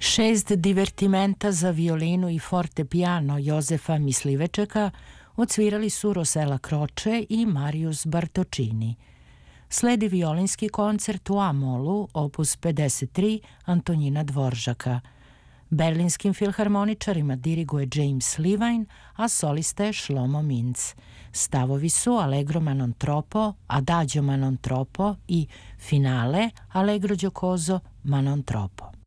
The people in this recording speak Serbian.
6 divertimenta za violinu i fortepiano Jozefa Mislivečeka odsvirali su Rosella Croce i Marius Bartocini. Sledi violinski koncert u A-molu, opus 53 Antonina Dvoržaka. Berlinskim filharmoničarima diriguje James Levine, a solista je Shlomo Mintz. Stavovi su Allegro ma non troppo, Adagio ma non troppo i Finale, Allegro giocoso ma non troppo.